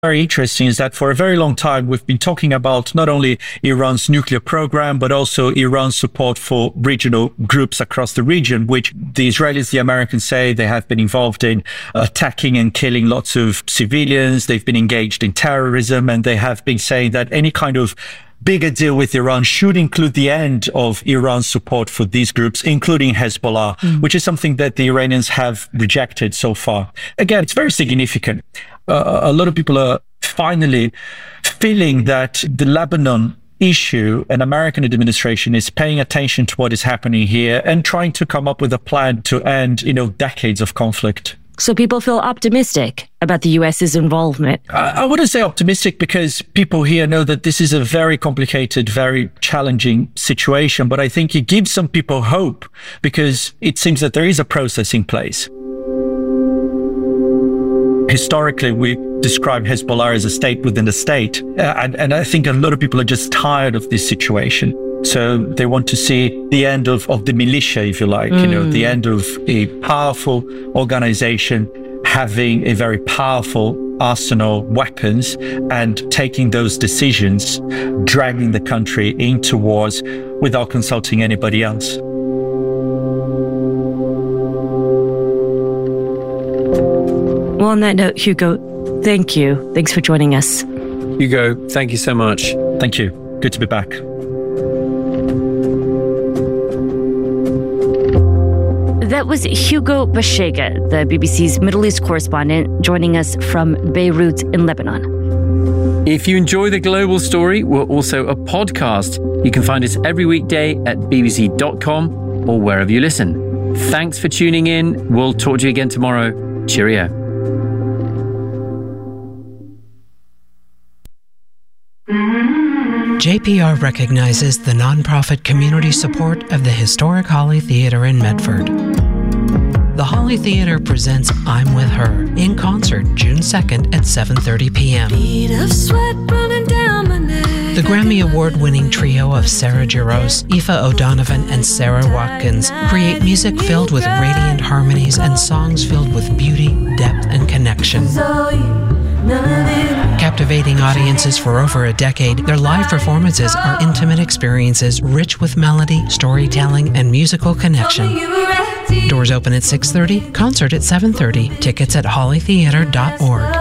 very interesting is that for a very long time, we've been talking about not only Iran's nuclear program, but also Iran's support for regional groups across the region, which the Israelis, the Americans say they have been involved in attacking and killing lots of civilians. They've been engaged in terrorism, and they have been saying that any kind of bigger deal with Iran should include the end of Iran's support for these groups, including Hezbollah, which is something that the Iranians have rejected so far. Again, it's very significant. A lot of people are finally feeling that the Lebanon issue and American administration is paying attention to what is happening here and trying to come up with a plan to end, decades of conflict. So people feel optimistic about the US's involvement? I wouldn't say optimistic, because people here know that this is a very complicated, very challenging situation. But I think it gives some people hope, because it seems that there is a process in place. Historically, we describe Hezbollah as a state within a state. And I think a lot of people are just tired of this situation. So they want to see the end of the militia, if you like, the end of a powerful organization having a very powerful arsenal, weapons, and taking those decisions, dragging the country into wars without consulting anybody else. Well, on that note, Hugo, thank you. Thanks for joining us. Hugo, thank you so much. Thank you. Good to be back. That was Hugo Bashega, the BBC's Middle East correspondent, joining us from Beirut in Lebanon. If you enjoy The Global Story, we're also a podcast. You can find us every weekday at bbc.com or wherever you listen. Thanks for tuning in. We'll talk to you again tomorrow. Cheerio. JPR recognizes the nonprofit community support of the historic Holly Theatre in Medford. The Holly Theatre presents I'm With Her in concert June 2nd at 7:30 p.m. The Grammy Award-winning trio of Sarah Jarosz, Aoife O'Donovan, and Sarah Watkins create music filled with radiant harmonies and songs filled with beauty, depth, and connection. Captivating audiences for over a decade, their live performances are intimate experiences rich with melody, storytelling, and musical connection. Doors open at 6:30, concert at 7:30. Tickets at hollytheatre.org.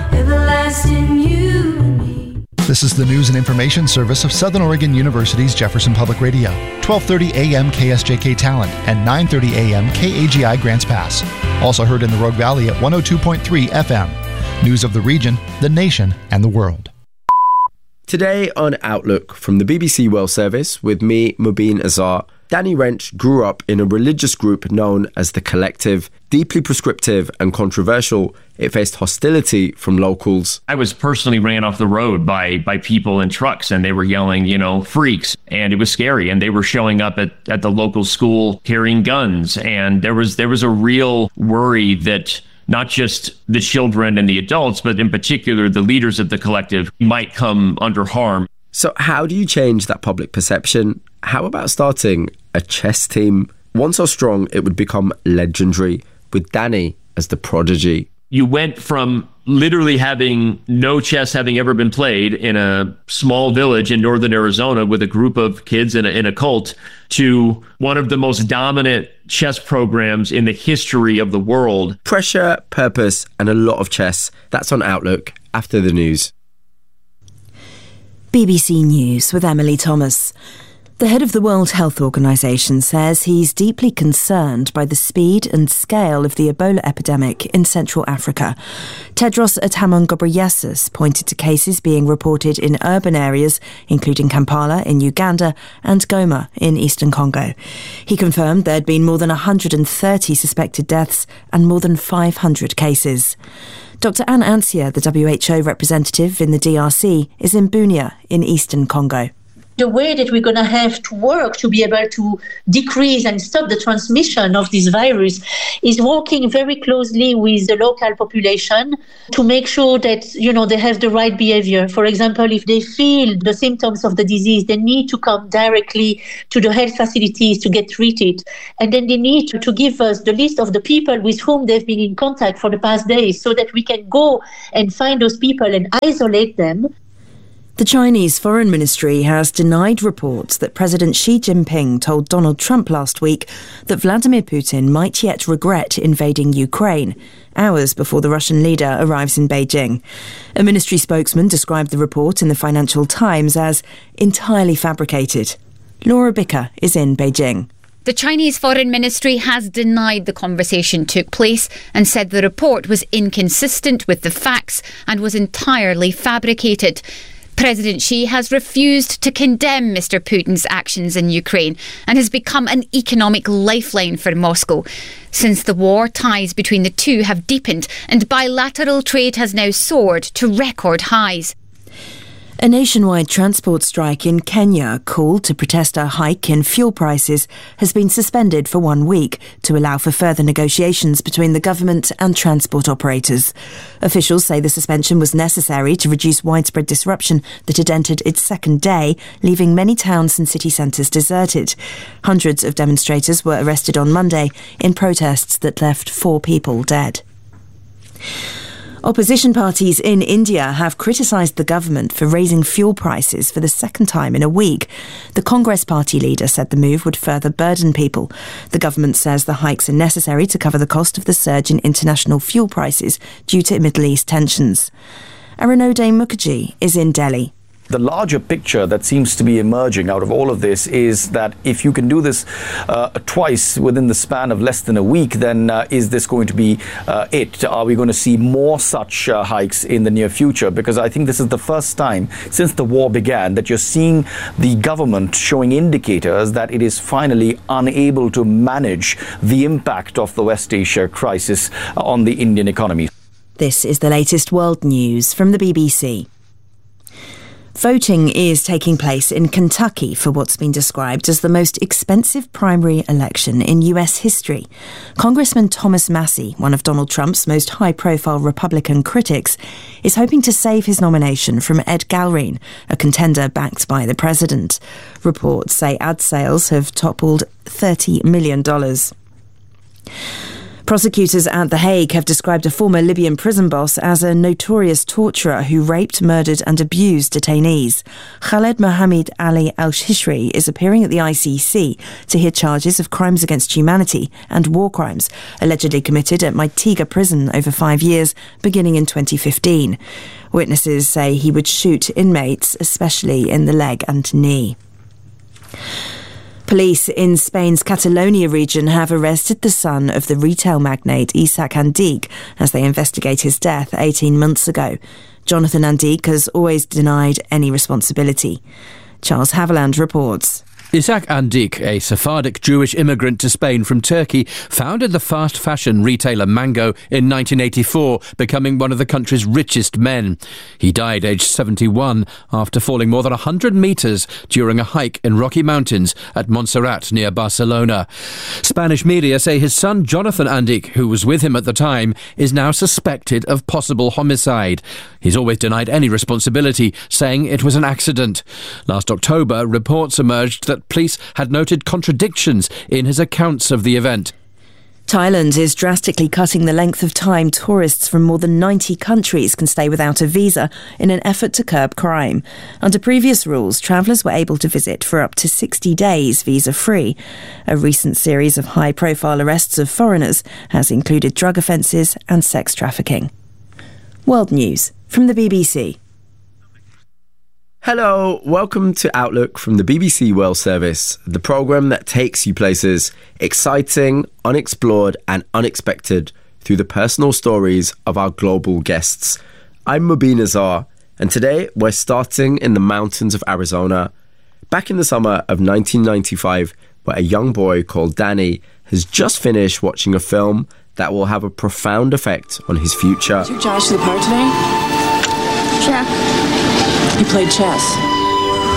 This is the news and information service of Southern Oregon University's Jefferson Public Radio. 12:30 a.m. KSJK Talent and 9:30 a.m. KAGI Grants Pass. Also heard in the Rogue Valley at 102.3 FM. News of the region, the nation, and the world. Today on Outlook from the BBC World Service with me, Mubin Azar. Danny Wrench grew up in a religious group known as The Collective. Deeply prescriptive and controversial, it faced hostility from locals. I was personally ran off the road by people in trucks, and they were yelling, freaks. And it was scary. And they were showing up at the local school carrying guns. And there was a real worry that not just the children and the adults, but in particular the leaders of the collective might come under harm. So how do you change that public perception? How about starting a chess team? One so strong it would become legendary, with Danny as the prodigy. You went from literally having no chess having ever been played in a small village in northern Arizona with a group of kids in a cult to one of the most dominant chess programs in the history of the world. Pressure, purpose, and a lot of chess. That's on Outlook after the news. BBC News with Emily Thomas. The head of the World Health Organization says he's deeply concerned by the speed and scale of the Ebola epidemic in Central Africa. Tedros Adhanom Ghebreyesus pointed to cases being reported in urban areas, including Kampala in Uganda and Goma in eastern Congo. He confirmed there'd been more than 130 suspected deaths and more than 500 cases. Dr. Anne Ansia, the WHO representative in the DRC, is in Bunia in eastern Congo. the way that we're going to have to work to be able to decrease and stop the transmission of this virus is working very closely with the local population to make sure that, they have the right behavior. For example, if they feel the symptoms of the disease, they need to come directly to the health facilities to get treated. And then they need to give us the list of the people with whom they've been in contact for the past days so that we can go and find those people and isolate them. The Chinese Foreign Ministry has denied reports that President Xi Jinping told Donald Trump last week that Vladimir Putin might yet regret invading Ukraine, hours before the Russian leader arrives in Beijing. A ministry spokesman described the report in the Financial Times as entirely fabricated. Laura Bicker is in Beijing. The Chinese Foreign Ministry has denied the conversation took place and said the report was inconsistent with the facts and was entirely fabricated. President Xi has refused to condemn Mr. Putin's actions in Ukraine and has become an economic lifeline for Moscow. Since the war, ties between the two have deepened and bilateral trade has now soared to record highs. A nationwide transport strike in Kenya called to protest a hike in fuel prices has been suspended for 1 week to allow for further negotiations between the government and transport operators. Officials say the suspension was necessary to reduce widespread disruption that had entered its second day, leaving many towns and city centres deserted. Hundreds of demonstrators were arrested on Monday in protests that left 4 people dead. Opposition parties in India have criticised the government for raising fuel prices for the second time in a week. The Congress party leader said the move would further burden people. The government says the hikes are necessary to cover the cost of the surge in international fuel prices due to Middle East tensions. Arunodai Mukherjee is in Delhi. The larger picture that seems to be emerging out of all of this is that if you can do this twice within the span of less than a week, then is this going to be it? Are we going to see more such hikes in the near future? Because I think this is the first time since the war began that you're seeing the government showing indicators that it is finally unable to manage the impact of the West Asia crisis on the Indian economy. This is the latest world news from the BBC. Voting is taking place in Kentucky for what's been described as the most expensive primary election in US history. Congressman Thomas Massie, one of Donald Trump's most high-profile Republican critics, is hoping to save his nomination from Ed Galrine, a contender backed by the president. Reports say ad sales have toppled $30 million. Prosecutors at The Hague have described a former Libyan prison boss as a notorious torturer who raped, murdered and abused detainees. Khaled Mohammed Ali al-Shishri is appearing at the ICC to hear charges of crimes against humanity and war crimes, allegedly committed at Maitiga prison over 5 years, beginning in 2015. Witnesses say he would shoot inmates, especially in the leg and knee. Police in Spain's Catalonia region have arrested the son of the retail magnate Isaac Andic as they investigate his death 18 months ago. Jonathan Andic has always denied any responsibility. Charles Haviland reports. Isaac Andic, a Sephardic Jewish immigrant to Spain from Turkey, founded the fast fashion retailer Mango in 1984, becoming one of the country's richest men. He died aged 71 after falling more than 100 metres during a hike in Rocky Mountains at Montserrat near Barcelona. Spanish media say his son Jonathan Andic, who was with him at the time, is now suspected of possible homicide. He's always denied any responsibility, saying it was an accident. Last October, reports emerged that police had noted contradictions in his accounts of the event. Thailand is drastically cutting the length of time tourists from more than 90 countries can stay without a visa in an effort to curb crime. Under previous rules, travellers were able to visit for up to 60 days visa-free. A recent series of high-profile arrests of foreigners has included drug offences and sex trafficking. World News from the BBC. Hello, welcome to Outlook from the BBC World Service, the programme that takes you places exciting, unexplored and unexpected through the personal stories of our global guests. I'm Mubin Azar, and today we're starting in the mountains of Arizona. Back in the summer of 1995, where a young boy called Danny has just finished watching a film that will have a profound effect on his future. Took Josh to the park today? Sure. He played chess.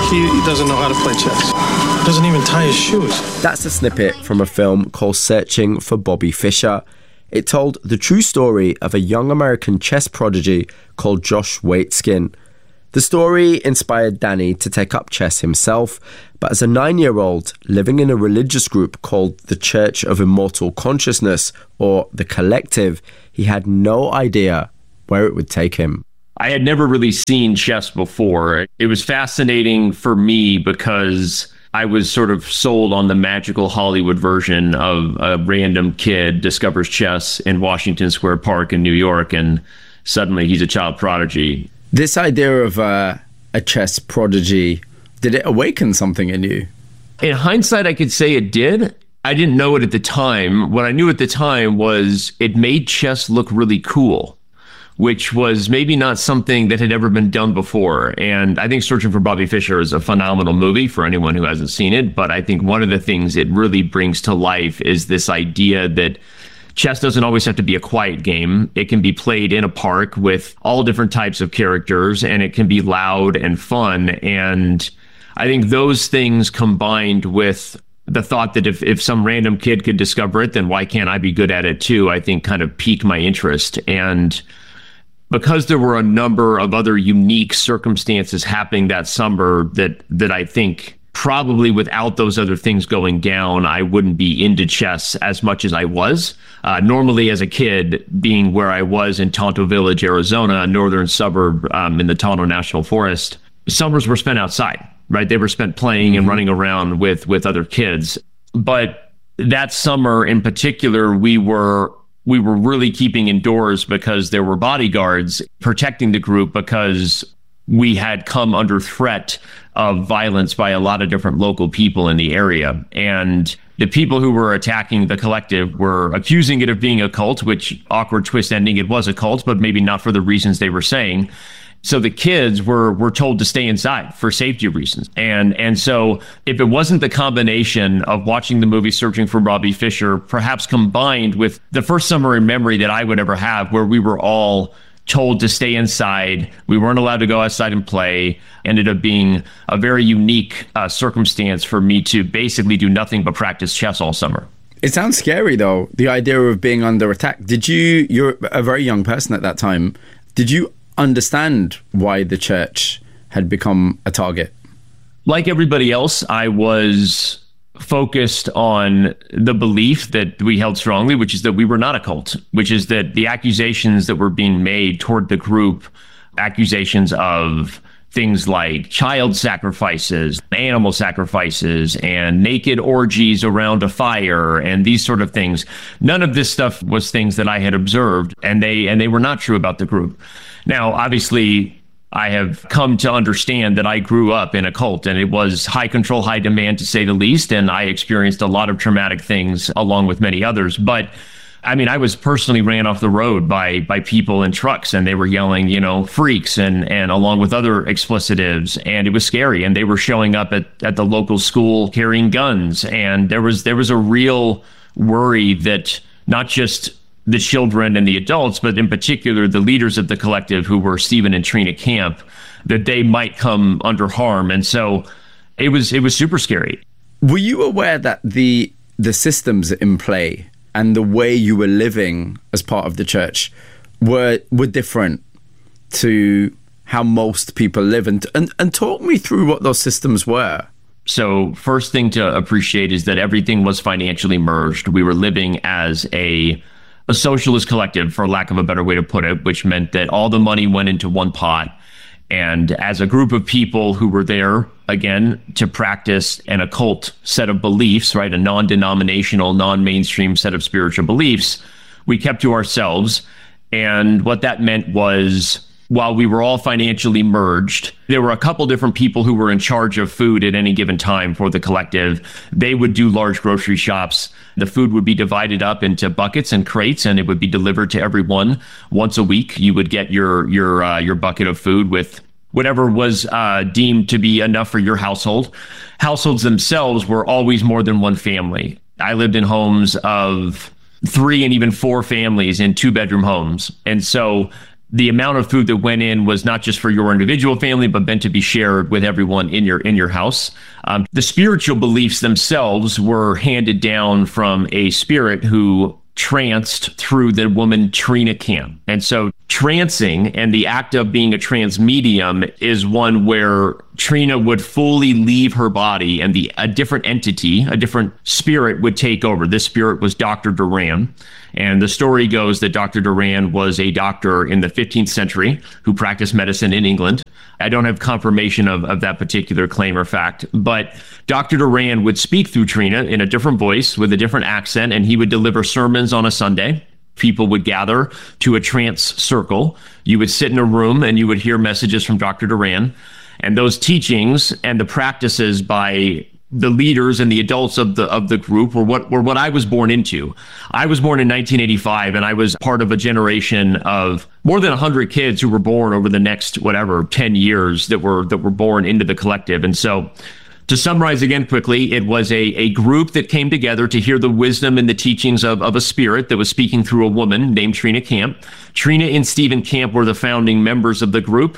He doesn't know how to play chess. Doesn't even tie his shoes. That's a snippet from a film called Searching for Bobby Fischer. It told the true story of a young American chess prodigy called Josh Waitzkin. The story inspired Danny to take up chess himself, but as a 9-year-old living in a religious group called the Church of Immortal Consciousness, or the Collective, he had no idea where it would take him. I had never really seen chess before. It was fascinating for me because I was sort of sold on the magical Hollywood version of a random kid discovers chess in Washington Square Park in New York, and suddenly he's a child prodigy. This idea of a chess prodigy, did it awaken something in you? In hindsight, I could say it did. I didn't know it at the time. What I knew at the time was it made chess look really cool, which was maybe not something that had ever been done before. And I think Searching for Bobby Fischer is a phenomenal movie for anyone who hasn't seen it. But I think one of the things it really brings to life is this idea that chess doesn't always have to be a quiet game. It can be played in a park with all different types of characters, and it can be loud and fun. And I think those things combined with the thought that if some random kid could discover it, then why can't I be good at it too, I think kind of piqued my interest. And because there were a number of other unique circumstances happening that summer that I think probably without those other things going down, I wouldn't be into chess as much as I was. Normally as a kid, being where I was in Tonto Village, Arizona, a northern suburb in the Tonto National Forest, summers were spent outside, right? They were spent playing and running around with other kids. But that summer in particular, we were really keeping indoors because there were bodyguards protecting the group because we had come under threat of violence by a lot of different local people in the area. And the people who were attacking the Collective were accusing it of being a cult, which awkward twist ending, it was a cult, but maybe not for the reasons they were saying. So the kids were told to stay inside for safety reasons. And so if it wasn't the combination of watching the movie Searching for Bobby Fischer, perhaps combined with the first summer in memory that I would ever have where we were all told to stay inside, we weren't allowed to go outside and play, ended up being a very unique circumstance for me to basically do nothing but practice chess all summer. It sounds scary though, the idea of being under attack. You're a very young person at that time, did you understand why the church had become a target? Like everybody else, I was focused on the belief that we held strongly, which is that we were not a cult, which is that the accusations that were being made toward the group, accusations of things like child sacrifices, animal sacrifices, and naked orgies around a fire, and these sort of things. None of this stuff was things that I had observed, and they were not true about the group. Now, obviously, I have come to understand that I grew up in a cult, and it was high control, high demand, to say the least, and I experienced a lot of traumatic things along with many others. But I mean, I was personally ran off the road by people in trucks, and they were yelling, freaks, and along with other explicitives, and it was scary. And they were showing up at the local school carrying guns, and there was a real worry that not just the children and the adults, but in particular the leaders of the Collective, who were Stephen and Trina Camp, that they might come under harm. And so it was super scary. Were you aware that the systems in play and the way you were living as part of the church were different to how most people live? And talk me through what those systems were. So first thing to appreciate is that everything was financially merged. We were living as a socialist collective, for lack of a better way to put it, which meant that all the money went into one pot. And as a group of people who were there, again, to practice an occult set of beliefs, right, a non-denominational, non-mainstream set of spiritual beliefs, we kept to ourselves. And what that meant was, while we were all financially merged, there were a couple different people who were in charge of food at any given time for the Collective. They would do large grocery shops. The food would be divided up into buckets and crates, and it would be delivered to everyone once a week. You would get your bucket of food with whatever was deemed to be enough for your household. Households themselves were always more than one family. I lived in homes of 3 and even 4 families in 2-bedroom homes. And so the amount of food that went in was not just for your individual family, but meant to be shared with everyone in your house. The spiritual beliefs themselves were handed down from a spirit who tranced through the woman Trina Camp. And so trancing and the act of being a trance medium is one where Trina would fully leave her body and a different entity, a different spirit would take over. This spirit was Dr. Duran. And the story goes that Dr. Duran was a doctor in the 15th century who practiced medicine in England. I don't have confirmation of that particular claim or fact, but Dr. Duran would speak through Trina in a different voice with a different accent, and he would deliver sermons on a Sunday. People would gather to a trance circle. You would sit in a room and you would hear messages from Dr. Duran. And those teachings and the practices by the leaders and the adults of the group were what I was born into. I was born in 1985, and I was part of a generation of more than 100 kids who were born over the next 10 years that were born into the collective. And so, to summarize again quickly, it was a group that came together to hear the wisdom and the teachings of a spirit that was speaking through a woman named Trina Camp. Trina and Stephen Camp were the founding members of the group,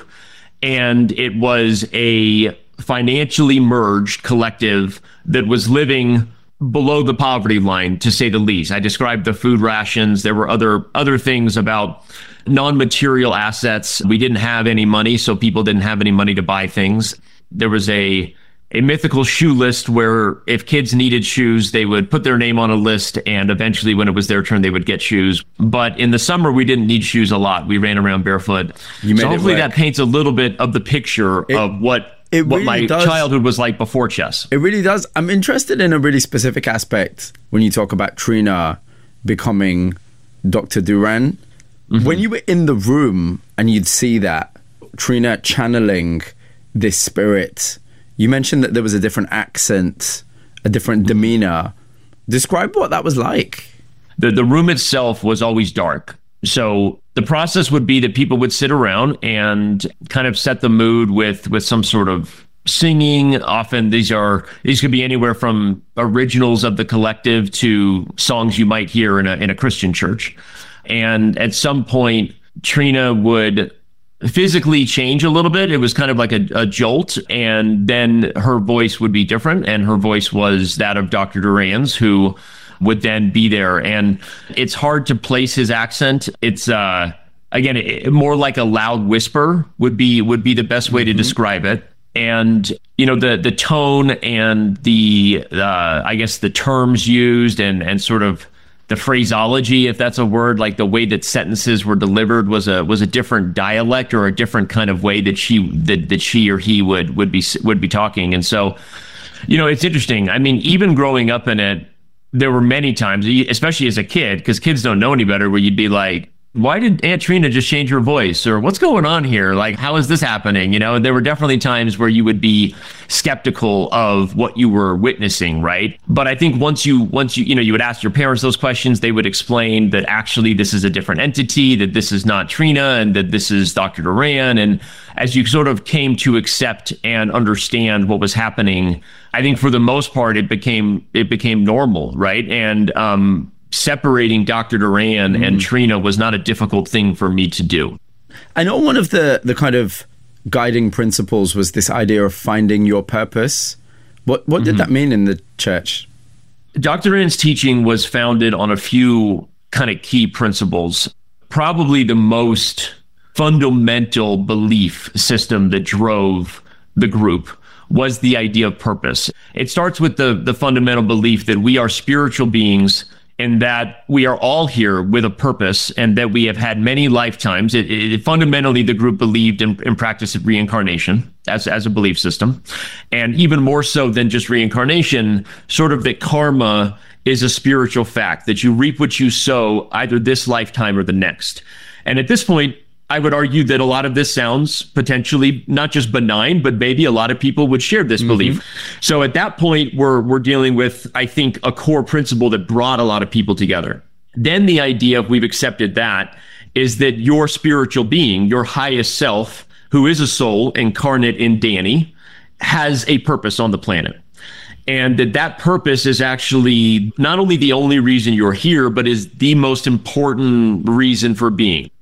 and it was a financially merged collective that was living below the poverty line, to say the least. I described the food rations. There were other things about non-material assets. We didn't have any money, so people didn't have any money to buy things. There was a mythical shoe list where if kids needed shoes, they would put their name on a list, and eventually when it was their turn, they would get shoes. But in the summer, we didn't need shoes a lot. We ran around barefoot. So hopefully that paints a little bit of the picture of what my childhood was like before chess. It really does. I'm interested in a really specific aspect when you talk about Trina becoming Dr. Duran. Mm-hmm. When you were in the room and you'd see that, Trina channeling this spirit, you mentioned that there was a different accent, a different demeanor. Describe what that was like. The room itself was always dark. So the process would be that people would sit around and kind of set the mood with some sort of singing. Often these could be anywhere from originals of the collective to songs you might hear in a Christian church. And at some point, Trina would physically change a little bit. It was kind of like a jolt, and then her voice would be different, and her voice was that of Dr. Duran's, who would then be there. And it's hard to place his accent. It's again, more like a loud whisper would be the best way to describe it. And the tone and the I guess the terms used and sort of the phraseology, if that's a word, like the way that sentences were delivered was a different dialect or a different kind of way that she or he would be talking. And so, it's interesting. I mean, even growing up in it, there were many times, especially as a kid, because kids don't know any better, where you'd be like, why did Aunt Trina just change her voice? Or what's going on here? Like, how is this happening? There were definitely times where you would be skeptical of what you were witnessing, right? But I think once you would ask your parents those questions, they would explain that actually this is a different entity, that this is not Trina, and that this is Dr. Duran. And as you sort of came to accept and understand what was happening, I think for the most part, it became normal, right? And separating Dr. Duran and Trina was not a difficult thing for me to do. I know one of the kind of guiding principles was this idea of finding your purpose. What did that mean in the church? Dr. Duran's teaching was founded on a few kind of key principles. Probably the most fundamental belief system that drove the group was the idea of purpose. It starts with the fundamental belief that we are spiritual beings and that we are all here with a purpose, and that we have had many lifetimes. Fundamentally, the group believed in practice of reincarnation as a belief system. And even more so than just reincarnation, sort of that karma is a spiritual fact, that you reap what you sow either this lifetime or the next. And at this point, I would argue that a lot of this sounds potentially not just benign, but maybe a lot of people would share this belief. So at that point, we're dealing with, I think, a core principle that brought a lot of people together. Then the idea, if we've accepted that, is that your spiritual being, your highest self, who is a soul incarnate in Danny, has a purpose on the planet. And that purpose is actually not only the only reason you're here, but is the most important reason for being.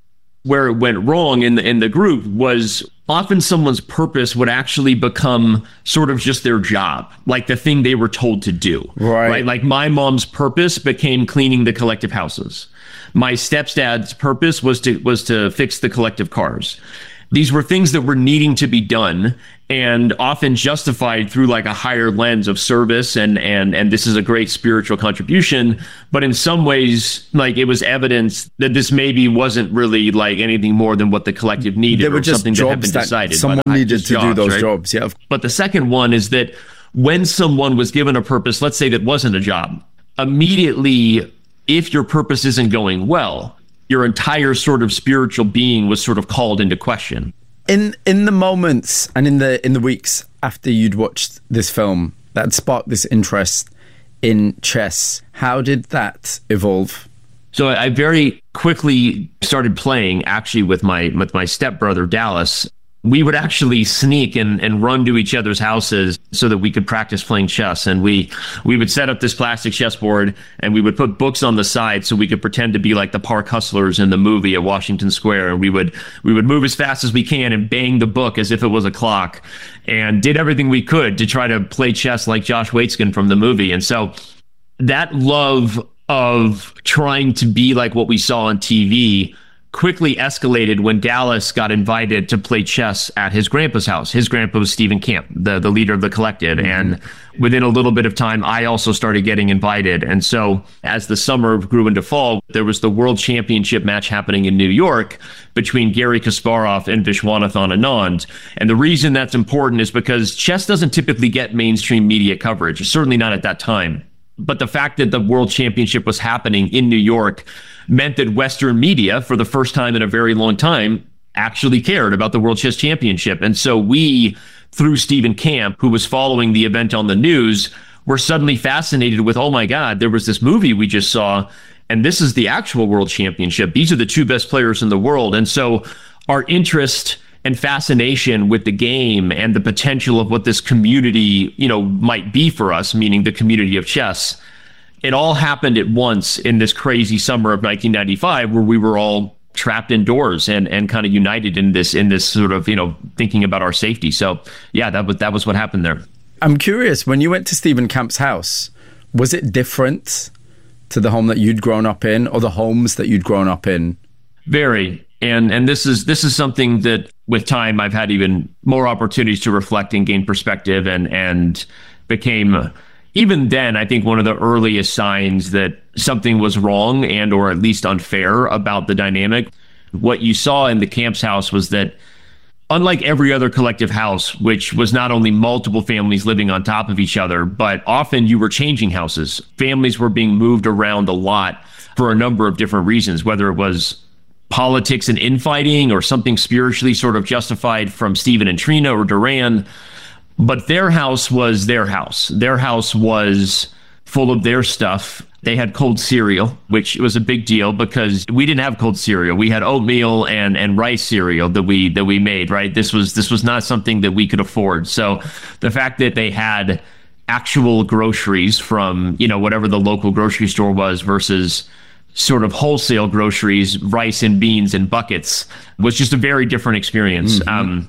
where it went wrong in the group was often someone's purpose would actually become sort of just their job, like the thing they were told to do. Right? Like my mom's purpose became cleaning the collective houses. My stepdad's purpose was to fix the collective cars. These were things that were needing to be done and often justified through like a higher lens of service and this is a great spiritual contribution. But in some ways, like it was evidence that this maybe wasn't really like anything more than what the collective needed. They were or just something jobs that had been decided. Someone needed to do those right? jobs. Yeah. But the second one is that when someone was given a purpose, let's say that wasn't a job, immediately, if your purpose isn't going well, your entire sort of spiritual being was sort of called into question. In the moments and in the weeks after you'd watched this film that sparked this interest in chess, how did that evolve? So I very quickly started playing actually with my stepbrother Dallas. We would actually sneak and run to each other's houses so that we could practice playing chess. And we would set up this plastic chessboard and we would put books on the side so we could pretend to be like the park hustlers in the movie at Washington Square. And we would move as fast as we can and bang the book as if it was a clock and did everything we could to try to play chess like Josh Waitzkin from the movie. And so that love of trying to be like what we saw on TV quickly escalated when Dallas got invited to play chess at his grandpa's house. His grandpa was Stephen Camp, the leader of the Collective. Mm-hmm. And within a little bit of time, I also started getting invited. And so as the summer grew into fall, there was the World Championship match happening in New York between Garry Kasparov and Viswanathan Anand. And the reason that's important is because chess doesn't typically get mainstream media coverage, certainly not at that time. But the fact that the World Championship was happening in New York meant that Western media, for the first time in a very long time, actually cared about the World Chess Championship. And so we, through Stephen Camp, who was following the event on the news, were suddenly fascinated with, oh my God, there was this movie we just saw, and this is the actual World Championship. These are the two best players in the world. And so our interest and fascination with the game and the potential of what this community, might be for us, meaning the community of chess, it all happened at once in this crazy summer of 1995 where we were all trapped indoors and kind of united in this sort of, thinking about our safety. So yeah, that was what happened there. I'm curious, when you went to Stephen Camp's house, was it different to the home that you'd grown up in or the homes that you'd grown up in? Very. And this is something that with time I've had even more opportunities to reflect and gain perspective and became, even then, I think one of the earliest signs that something was wrong and or at least unfair about the dynamic. What you saw in the Camp's house was that unlike every other collective house, which was not only multiple families living on top of each other, but often you were changing houses. Families were being moved around a lot for a number of different reasons, whether it was politics and infighting or something spiritually sort of justified from Stephen and Trina or Duran. But their house was their house. Their house was full of their stuff. They had cold cereal, which was a big deal because we didn't have cold cereal. We had oatmeal and rice cereal that we made, right? This was not something that we could afford. So the fact that they had actual groceries from, whatever the local grocery store was versus sort of wholesale groceries, rice and beans and buckets, was just a very different experience. Mm-hmm.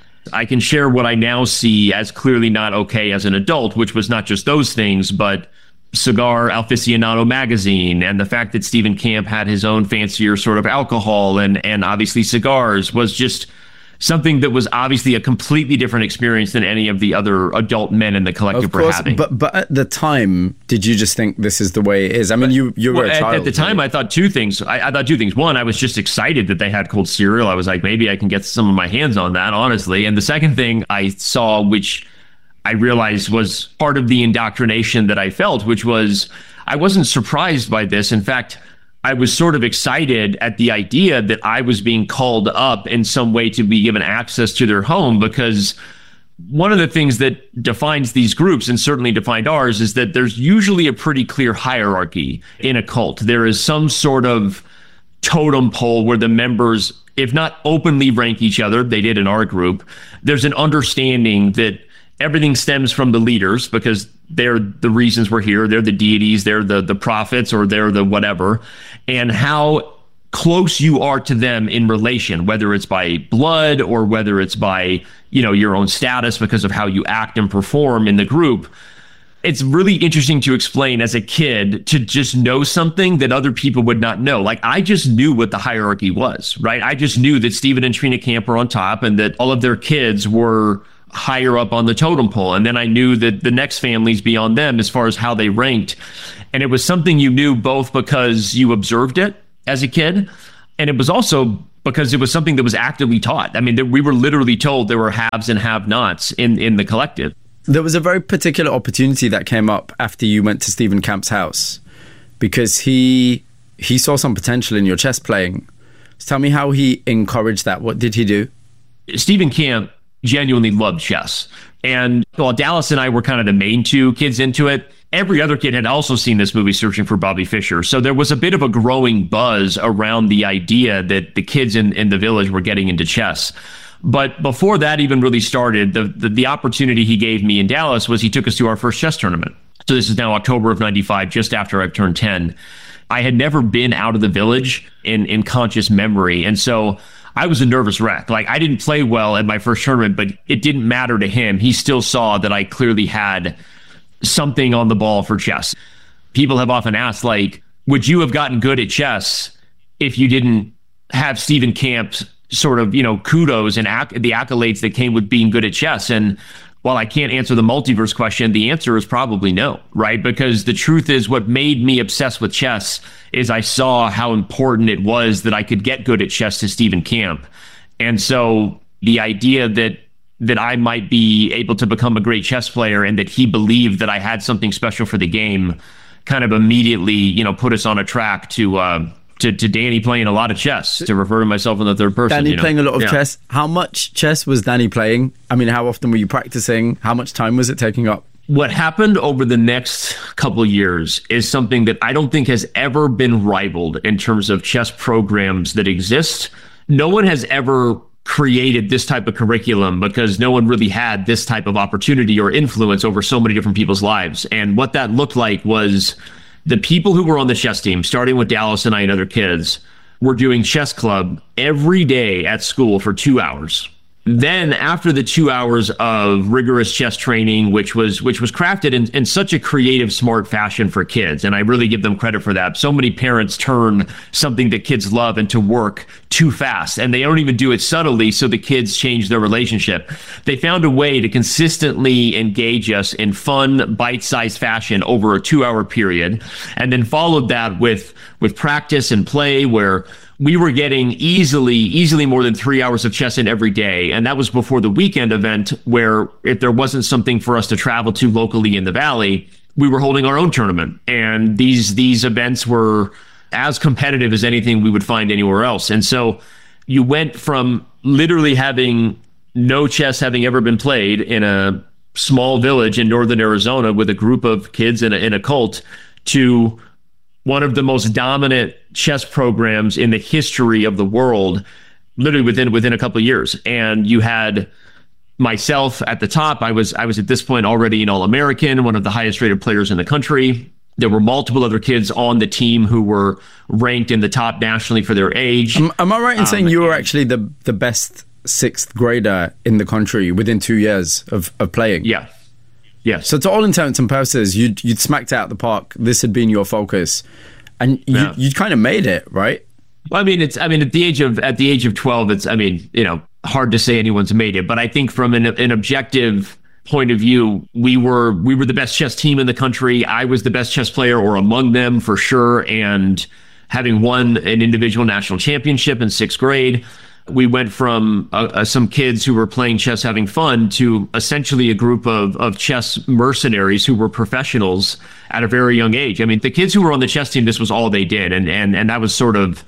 I can share what I now see as clearly not okay as an adult, which was not just those things, but Cigar Aficionado magazine and the fact that Stephen Camp had his own fancier sort of alcohol and obviously cigars was just something that was obviously a completely different experience than any of the other adult men in the collective were having. But at the time, did you just think this is the way it is? I mean, you were a child. At the time, I thought two things. I thought two things. One, I was just excited that they had cold cereal. I was like, maybe I can get some of my hands on that, honestly. And the second thing I saw, which I realized was part of the indoctrination that I felt, which was I wasn't surprised by this. In fact, I was sort of excited at the idea that I was being called up in some way to be given access to their home, because one of the things that defines these groups, and certainly defined ours, is that there's usually a pretty clear hierarchy in a cult. There is some sort of totem pole where the members, if not openly rank each other, they did in our group, there's an understanding that everything stems from the leaders because they're the reasons we're here. They're the deities, they're the prophets, or they're the whatever. And how close you are to them in relation, whether it's by blood or whether it's by, your own status because of how you act and perform in the group. It's really interesting to explain as a kid to just know something that other people would not know. Like, I just knew what the hierarchy was, right? I just knew that Stephen and Trina Camp were on top and that all of their kids were higher up on the totem pole. And then I knew that the next families beyond them as far as how they ranked. And it was something you knew both because you observed it as a kid, and it was also because it was something that was actively taught. I mean, we were literally told there were haves and have-nots in the collective. There was a very particular opportunity that came up after you went to Stephen Camp's house, because he saw some potential in your chess playing. So tell me how he encouraged that. What did he do? Stephen Camp genuinely loved chess. And while Dallas and I were kind of the main two kids into it, every other kid had also seen this movie, Searching for Bobby Fischer. So there was a bit of a growing buzz around the idea that the kids in the village were getting into chess. But before that even really started, the opportunity he gave me in Dallas was he took us to our first chess tournament. So this is now October of 95, just after I've turned 10. I had never been out of the village in conscious memory. And so I was a nervous wreck. Like, I didn't play well at my first tournament, but it didn't matter to him. He still saw that I clearly had something on the ball for chess. People have often asked, like, would you have gotten good at chess if you didn't have Stephen Camp's sort of, kudos and the accolades that came with being good at chess? And while I can't answer the multiverse question, the answer is probably no, right? Because the truth is, what made me obsessed with chess is I saw how important it was that I could get good at chess to Stephen Camp. And so the idea that I might be able to become a great chess player and that he believed that I had something special for the game kind of immediately, put us on a track to Danny playing a lot of chess, to refer to myself in the third person. Danny playing a lot of chess. How much chess was Danny playing? I mean, how often were you practicing? How much time was it taking up? What happened over the next couple of years is something that I don't think has ever been rivaled in terms of chess programs that exist. No one has ever created this type of curriculum because no one really had this type of opportunity or influence over so many different people's lives. And what that looked like was the people who were on the chess team, starting with Dallas and I and other kids, were doing chess club every day at school for 2 hours. Then after the 2 hours of rigorous chess training, which was crafted in such a creative, smart fashion for kids, and I really give them credit for that. So many parents turn something that kids love into work too fast, and they don't even do it subtly, so the kids change their relationship. They found a way to consistently engage us in fun, bite-sized fashion over a 2-hour period, and then followed that with practice and play where we were getting easily more than 3 hours of chess in every day. And that was before the weekend event, where if there wasn't something for us to travel to locally in the Valley, we were holding our own tournament. And these events were as competitive as anything we would find anywhere else. And so you went from literally having no chess having ever been played in a small village in northern Arizona with a group of kids in a cult to one of the most dominant chess programs in the history of the world, literally within a couple of years. And you had myself at the top. I was at this point already an All-American, one of the highest rated players in the country. There were multiple other kids on the team who were ranked in the top nationally for their age. Am I right in saying you were actually the best sixth grader in the country within 2 years of playing? Yeah. Yeah. So to all intents and purposes, you'd smacked out the park. This had been your focus, and you kind of made it, right? Well, at the age of 12, it's hard to say anyone's made it, but I think from an objective point of view, we were the best chess team in the country. I was the best chess player, or among them for sure, and having won an individual national championship in sixth grade. We went from some kids who were playing chess having fun to essentially a group of chess mercenaries who were professionals at a very young age. I mean, the kids who were on the chess team, this was all they did. And that was sort of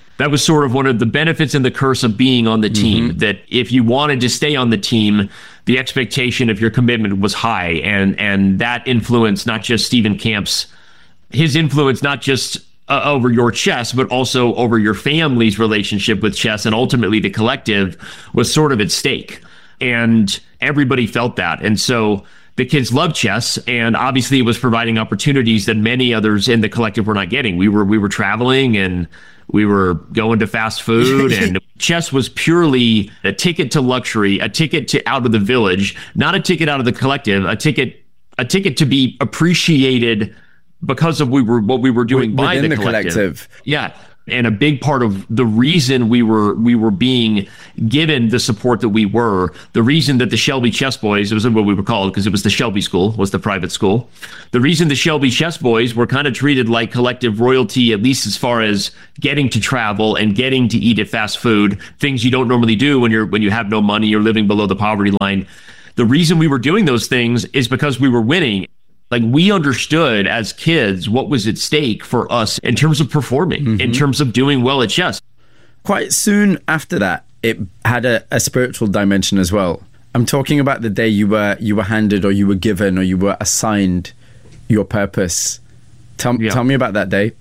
one of the benefits and the curse of being on the team, that if you wanted to stay on the team, the expectation of your commitment was high. And that influenced not just Stephen Camp's, his influence, not just over your chess, but also over your family's relationship with chess, and ultimately the collective, was sort of at stake. And everybody felt that. And so the kids loved chess, and obviously it was providing opportunities that many others in the collective were not getting. We were traveling, and We were going to fast food, and chess was purely a ticket to luxury, a ticket to out of the village, not a ticket out of the collective, a ticket to be appreciated because of what we were doing by the collective. Yeah. And a big part of the reason we were being given the support that we were, the reason that the Shelby Chess Boys, it was what we were called because it was the Shelby School, was the private school. The reason the Shelby Chess Boys were kind of treated like collective royalty, at least as far as getting to travel and getting to eat at fast food, things you don't normally do when you have no money, you're living below the poverty line. The reason we were doing those things is because we were winning. Like, we understood as kids what was at stake for us in terms of performing, in terms of doing well at chess. Quite soon after that, it had a spiritual dimension as well. I'm talking about the day you were handed, or you were given, or you were assigned your purpose. Tell me about that day.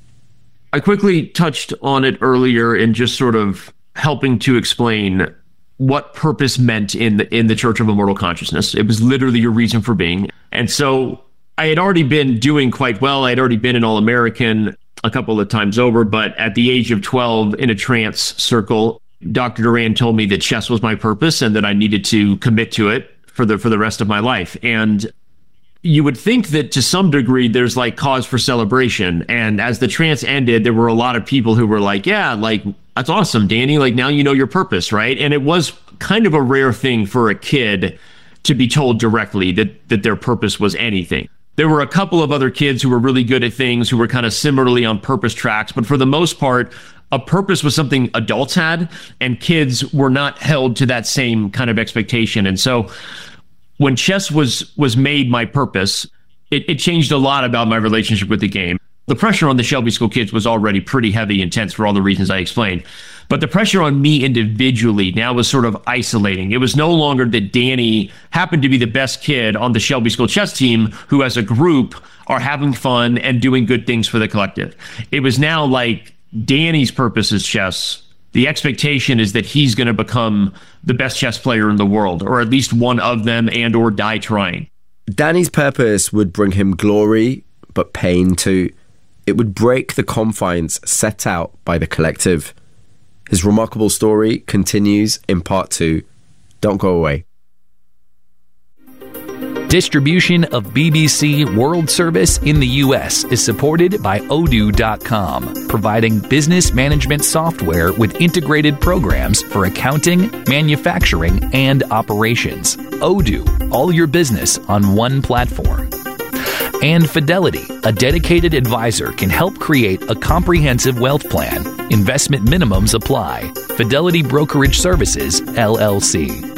I quickly touched on it earlier in just sort of helping to explain what purpose meant in the Church of Immortal Consciousness. It was literally your reason for being. And so I had already been doing quite well. I had already been an All-American a couple of times over, but at the age of 12 in a trance circle, Dr. Duran told me that chess was my purpose and that I needed to commit to it for the rest of my life. And you would think that to some degree there's like cause for celebration. And as the trance ended, there were a lot of people who were like, yeah, like, that's awesome, Danny. Like, now you know your purpose, right? And it was kind of a rare thing for a kid to be told directly that their purpose was anything. There were a couple of other kids who were really good at things, who were kind of similarly on purpose tracks. But for the most part, a purpose was something adults had, and kids were not held to that same kind of expectation. And so when chess was made my purpose, it changed a lot about my relationship with the game. The pressure on the Shelby School kids was already pretty heavy, intense for all the reasons I explained. But the pressure on me individually now was sort of isolating. It was no longer that Danny happened to be the best kid on the Shelby School chess team who as a group are having fun and doing good things for the collective. It was now like Danny's purpose is chess. The expectation is that he's going to become the best chess player in the world, or at least one of them, and or die trying. Danny's purpose would bring him glory, but pain too. It would break the confines set out by the collective. His remarkable story continues in part 2. Don't go away. Distribution of BBC World Service in the U.S. is supported by Odoo.com, providing business management software with integrated programs for accounting, manufacturing, and operations. Odoo, all your business on one platform. And Fidelity, a dedicated advisor, can help create a comprehensive wealth plan. Investment minimums apply. Fidelity Brokerage Services, LLC.